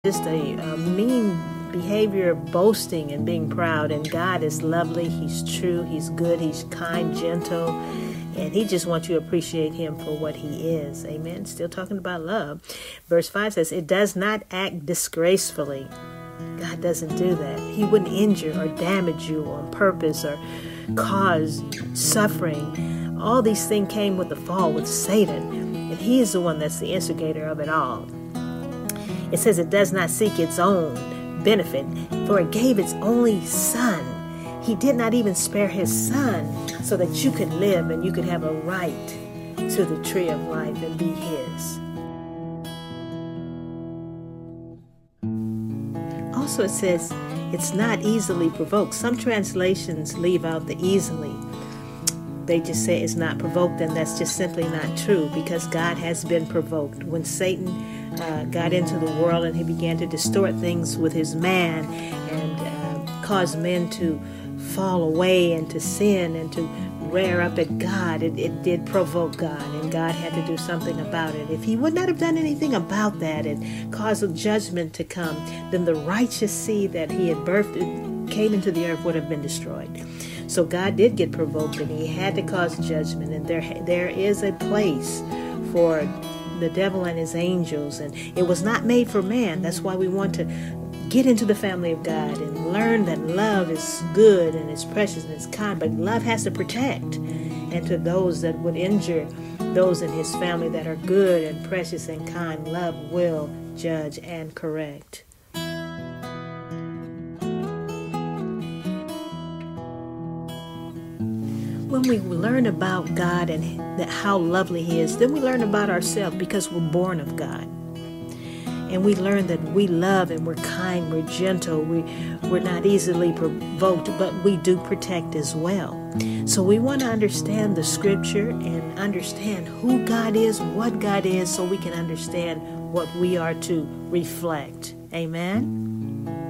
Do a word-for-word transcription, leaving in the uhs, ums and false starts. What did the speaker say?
just a, a mean behavior of boasting and being proud. And God is lovely. He's true. He's good. He's kind, gentle. And he just wants you to appreciate him for what he is. Amen. Still talking about love. Verse five says, it does not act disgracefully. God doesn't do that. He wouldn't injure or damage you on purpose or cause suffering. All these things came with the fall, with Satan. And he is the one that's the instigator of it all. It says it does not seek its own benefit, for it gave its only son. He did not even spare his son so that you could live and you could have a right to the tree of life and be his. Also, it says it's not easily provoked. Some translations leave out the easily. They just say it's not provoked, and that's just simply not true, because God has been provoked. When Satan uh, got into the world and he began to distort things with his man and uh, cause men to fall away and to sin and to rear up at God, it, it did provoke God, and God had to do something about it. If he would not have done anything about that and caused a judgment to come, then the righteous seed that he had birthed came into the earth would have been destroyed. So God did get provoked, and he had to cause judgment, and there there is a place for the devil and his angels, and it was not made for man. That's why we want to get into the family of God and learn that love is good and it's precious and it's kind, but love has to protect. And to those that would injure those in his family that are good and precious and kind, love will judge and correct. When we learn about God and how lovely he is, then we learn about ourselves, because we're born of God. And we learn that we love and we're kind, we're gentle, we, we're not easily provoked, but we do protect as well. So we want to understand the scripture and understand who God is, what God is, so we can understand what we are to reflect. Amen.